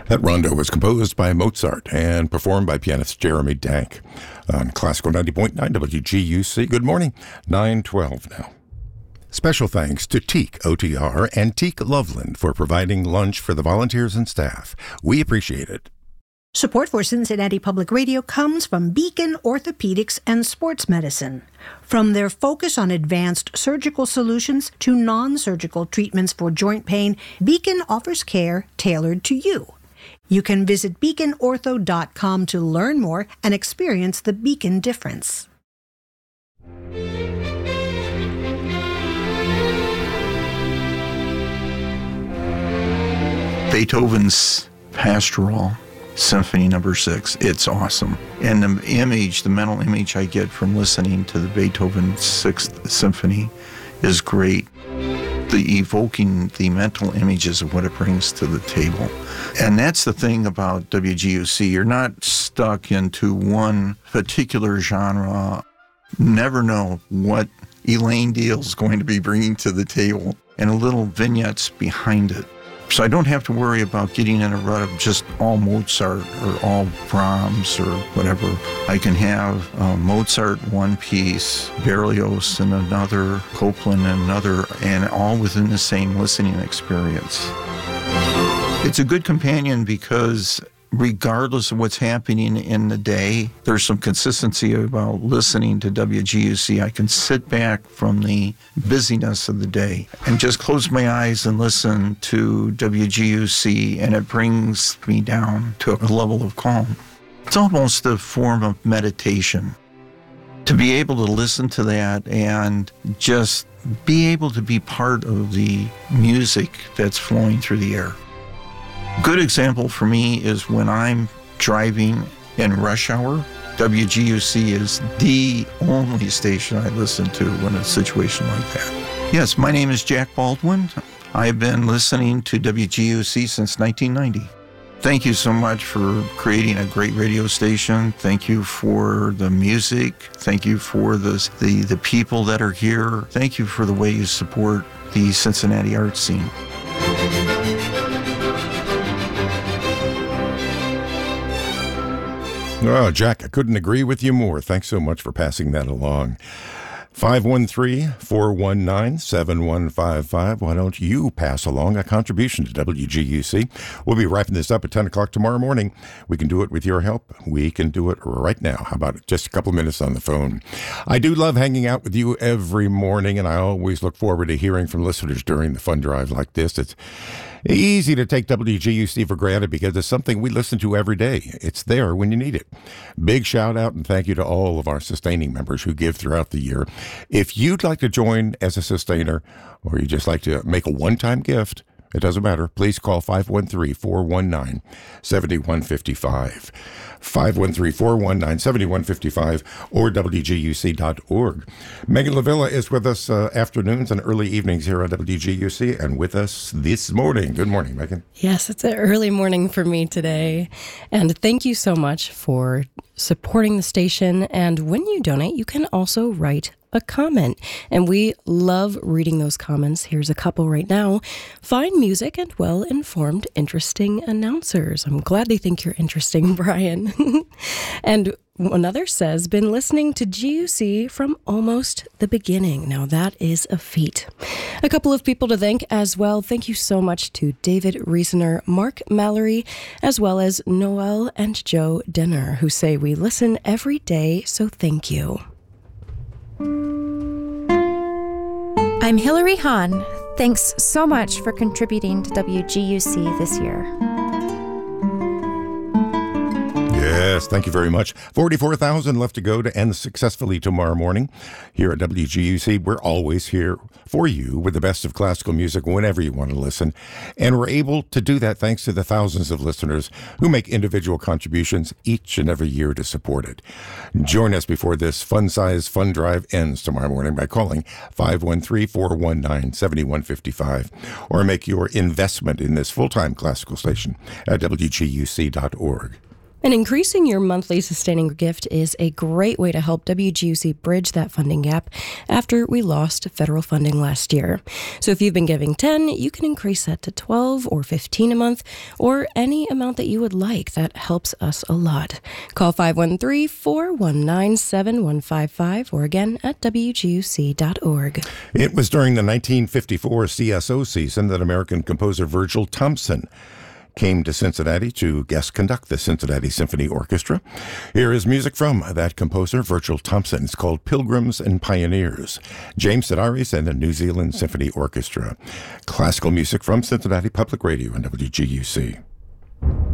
That rondo was composed by Mozart and performed by pianist Jeremy Dank on Classical 90.9 WGUC. Good morning, 9:12 now. Special thanks to Teak OTR and Teak Loveland for providing lunch for the volunteers and staff. We appreciate it. Support for Cincinnati Public Radio comes from Beacon Orthopedics and Sports Medicine. From their focus on advanced surgical solutions to non-surgical treatments for joint pain, Beacon offers care tailored to you. You can visit beaconortho.com to learn more and experience the Beacon difference. Beethoven's Pastoral Symphony No. 6. It's awesome. And the mental image I get from listening to the Beethoven Sixth Symphony is great. Evoking the mental images of what it brings to the table. And that's the thing about WGUC. You're not stuck into one particular genre. Never know what Elaine Deal's going to be bringing to the table and a little vignettes behind it. So I don't have to worry about getting in a rut of just all Mozart or all Brahms or whatever. I can have Mozart one piece, Berlioz in another, Copland in another, and all within the same listening experience. It's a good companion because regardless of what's happening in the day, there's some consistency about listening to WGUC. I can sit back from the busyness of the day and just close my eyes and listen to WGUC, and it brings me down to a level of calm. It's almost a form of meditation. To be able to listen to that and just be able to be part of the music that's flowing through the air. Good example for me is when I'm driving in rush hour, WGUC is the only station I listen to when it's a situation like that. Yes, my name is Jack Baldwin. I've been listening to WGUC since 1990. Thank you so much for creating a great radio station. Thank you for the music. Thank you for the people that are here. Thank you for the way you support the Cincinnati art scene. Oh, Jack, I couldn't agree with you more. Thanks so much for passing that along. 513-419-7155. Why don't you pass along a contribution to WGUC? We'll be wrapping this up at 10 o'clock tomorrow morning. We can do it with your help. We can do it right now. How about it? Just a couple minutes on the phone. I do love hanging out with you every morning, and I always look forward to hearing from listeners during the fund drive like this. It's easy to take WGUC for granted because it's something we listen to every day. It's there when you need it. Big shout out and thank you to all of our sustaining members who give throughout the year. If you'd like to join as a sustainer or you just like to make a one-time gift, it doesn't matter. Please call 513-419-7155. 513-419-7155 or WGUC.org. Megan Lavilla is with us afternoons and early evenings here on WGUC and with us this morning. Good morning, Megan. Yes, it's an early morning for me today. And thank you so much for supporting the station. And when you donate, you can also write a comment. And we love reading those comments. Here's a couple right now. Fine music and well-informed, interesting announcers. I'm glad they think you're interesting, Brian. And another says, been listening to GUC from almost the beginning. Now that is a feat. A couple of people to thank as well. Thank you so much to David Riesener, Mark Mallory, as well as Noel and Joe Denner, who say we listen every day, so thank you. I'm Hillary Hahn. Thanks so much for contributing to WGUC this year. Yes, thank you very much. 44,000 left to go to end successfully tomorrow morning. Here at WGUC, we're always here for you with the best of classical music whenever you want to listen. And we're able to do that thanks to the thousands of listeners who make individual contributions each and every year to support it. Join us before this fun-sized fund drive ends tomorrow morning by calling 513-419-7155 or make your investment in this full-time classical station at WGUC.org. And increasing your monthly sustaining gift is a great way to help WGUC bridge that funding gap after we lost federal funding last year. So if you've been giving 10, you can increase that to 12 or 15 a month, or any amount that you would like. That helps us a lot. Call 513-419-7155 or again at WGUC.org. It was during the 1954 CSO season that American composer Virgil Thompson came to Cincinnati to guest conduct the Cincinnati Symphony Orchestra. Here is music from that composer, Virgil Thompson. It's called Pilgrims and Pioneers. James Sedaris and the New Zealand Symphony Orchestra. Classical music from Cincinnati Public Radio and WGUC.